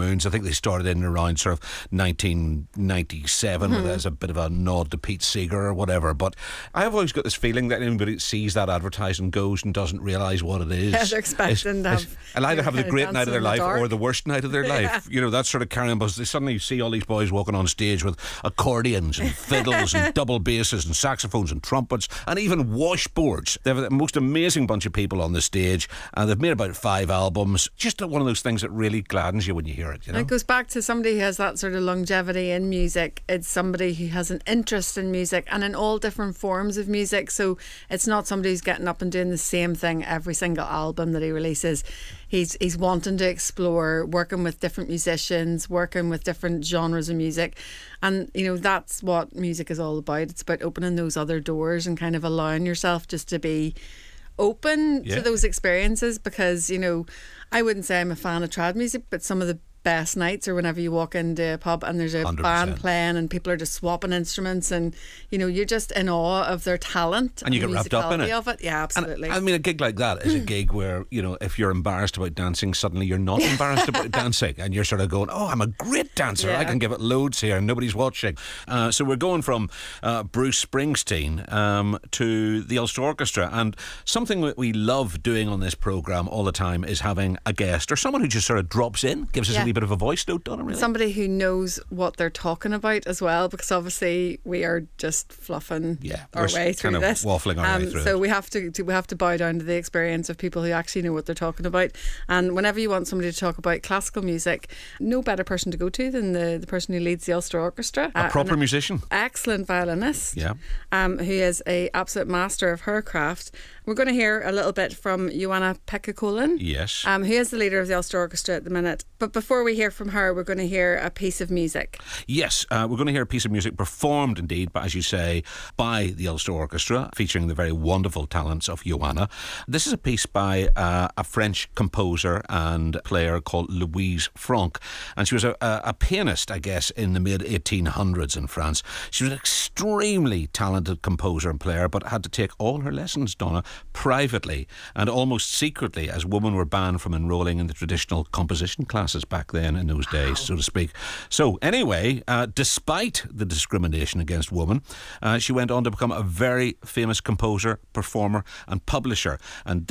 Moons. I think they started in around sort of 1997 as a bit of a nod to Pete Seeger or whatever. But I have always got this feeling that anybody that sees that advertising goes and doesn't realise what it is. Yeah, they're expecting to have... I'll either have the great night of their life dark. or the worst night of their life. You know, that sort of carrying buzz. They suddenly see all these boys walking on stage with accordions and fiddles and double basses and saxophones and trumpets and even washboards. They have the most amazing bunch of people on the stage, and they've made about 5 albums. Just one of those things that really gladdens you when you hear it, you know? It goes back to somebody who has that sort of longevity in music. It's somebody who has an interest in music and in all different forms of music. So it's not somebody who's getting up and doing the same thing every single album that he releases. He's wanting to explore, working with different musicians, working with different genres of music. And, you know, that's what music is all about. It's about opening those other doors and kind of allowing yourself just to be open to those experiences, because, you know, I wouldn't say I'm a fan of trad music, but some of the best nights are whenever you walk into a pub and there's a 100%. band playing and people are just swapping instruments, and, you know, you're just in awe of their talent and you get wrapped up in it. Of it. Yeah, absolutely. And, I mean, a gig like that is a gig where, you know, if you're embarrassed about dancing, suddenly you're not embarrassed about dancing, and you're sort of going, oh, I'm a great dancer. Yeah. I can give it loads here and nobody's watching. So we're going from Bruce Springsteen to the Ulster Orchestra, and something that we love doing on this programme all the time is having a guest or someone who just sort of drops in, gives us a wee bit of a voice note, Donna, really. Somebody who knows what they're talking about as well, because obviously we are just fluffing our way through kind of this, waffling our way through so it. we have to bow down to the experience of people who actually know what they're talking about. And whenever you want somebody to talk about classical music, no better person to go to than the person who leads the Ulster Orchestra, a proper musician, excellent violinist, who is a absolute master of her craft. We're going to hear a little bit from Joanna Pekka-Colin, yes, who is the leader of the Ulster Orchestra at the minute. But before we hear from her, we're going to hear a piece of music. Yes, we're going to hear a piece of music performed indeed, but as you say, by the Ulster Orchestra, featuring the very wonderful talents of Joanna. This is a piece by a French composer and player called Louise Franck, and she was a pianist, I guess, in the mid-1800s in France. She was an extremely talented composer and player, but had to take all her lessons, Donna, privately and almost secretly, as women were banned from enrolling in the traditional composition classes back then in those days, so to speak. So anyway, despite the discrimination against women, she went on to become a very famous composer, performer and publisher. And